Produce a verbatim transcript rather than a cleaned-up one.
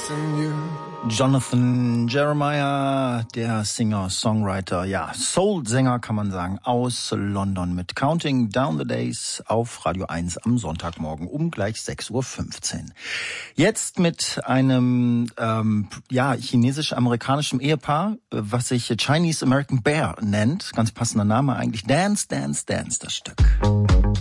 Jonathan Jeremiah, der Singer, Songwriter, ja, Soul-Sänger kann man sagen, aus London mit Counting Down the Days auf Radio eins am Sonntagmorgen um gleich sechs Uhr fünfzehn. Jetzt mit einem ähm, ja chinesisch-amerikanischen Ehepaar, was sich Chinese American Bear nennt, ganz passender Name eigentlich, Dance, Dance, Dance, das Stück.